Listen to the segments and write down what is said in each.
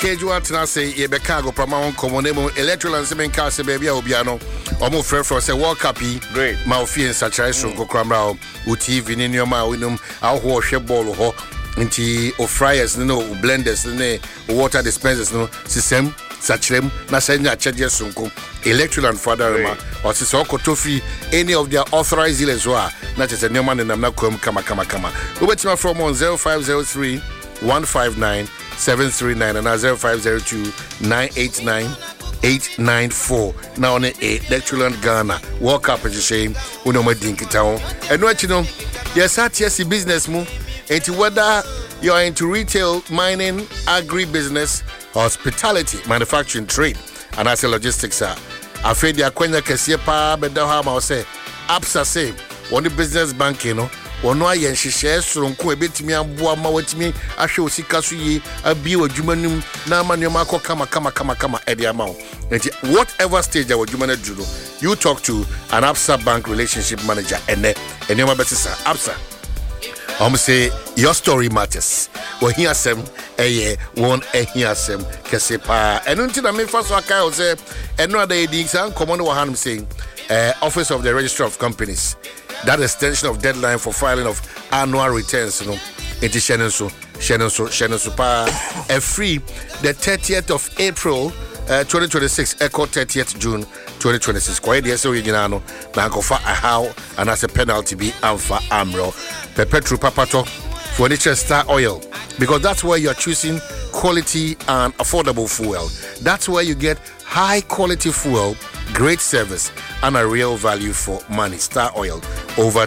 casual to say ye be cargo pramawon komonemo electoral and semen car se baby obiano omo frefro say World Cup great ma ofie nsachare so kokramra o TV ni nyoma winum ahwo hwe ball ho nti o fryers no blenders ne water dispensers no system sachrem na senya charge sunko electoral and father or se okoto free any of their authorized dealers who are na chese nyoma ne nam na kwam kama obetima from on 0503 159 739 and 0502 989 894 now on a electoral Ghana World Cup is shame uno madinki town and what you know yes at business mo into whether you are into retail, mining, agri-business, hospitality, manufacturing, trade, and as a logistics are. Afraid the Akwenya Kesia pa bedahama say Absa say one business bank you know one no yen shares from ko ebetimi aboa ma watimi ahwe osika so yi abi adwumanum na manema ko kama edi amount. Whatever stage our adwumana duro you talk to an Absa bank relationship manager and enema betisa Absa say your story matters. Well, hear some one hear some kesepa. And until I mean first I say another edicts and common one saying Office of the Registrar of Companies. That extension of deadline for filing of annual returns, you know, into Shannon pa free the 30th of April 2026 echo 30th June 2026 kwa hiyo so yinano na kofa how and as a penalty be amfa amro perpetual papato furniture Star Oil because that's where you're choosing quality and affordable fuel. That's where you get high quality fuel, great service and a real value for money. Star Oil over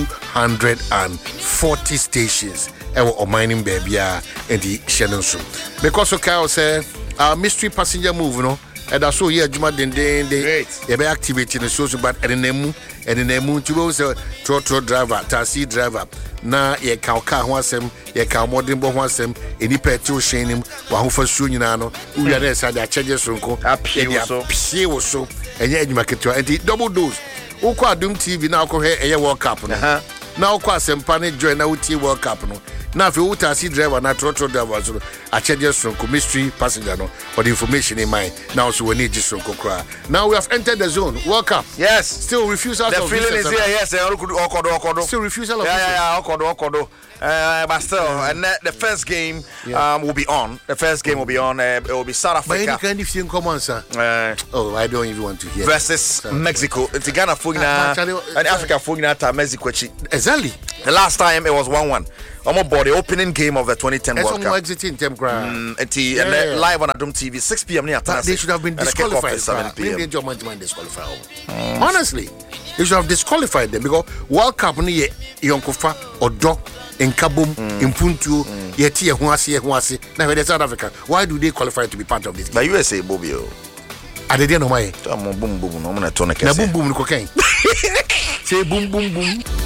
240 stations or mining baby in the Shannon because okay say our mystery passenger move, you know, and that's so here Juma den they be activating the social but and the name to say trotro driver, taxi driver. Na ye ka ho asem ye ka modern bo ho asem eni petrol shenim wa ho fa su nyina no uya na sa da charge sonko apie wo so enye adwuma keto enti double dose ukọ Adum TV na akọ he eye World Cup no na ukọ asempa ne join na utie World Cup no na fe u taxi driver na trotro driver so a charge sonko mystery passenger no for the information in mind now so we need just sonko kra. Now we have entered the zone. World Cup, yes, still refusal the of feeling is here. Yes, okodo still refusal of okodo but still and the first game will be on. The first game will be on. It will be South Africa. But any kind of thing come on, sir. Oh, I don't even want to hear. Versus Mexico. It's Ghana Fugna and Africa Fugna to Mexico. Exactly. The last time it was 1-1. Almost the opening game of the 2010 World Cup. Exiting them and live on Adum TV 6 p.m. They should have been disqualified. 7 p.m. Honestly, they should have disqualified them because World Cup ni yonkofa odo Nkabum, Impuntu, Yeti, Huasi. Now, in South Africa, why do they qualify to be part of this game? But USA, Bobio. I didn't know why. Boom, boom, boom. I'm going to turn a boom, boom, cocaine. Say boom, boom, boom.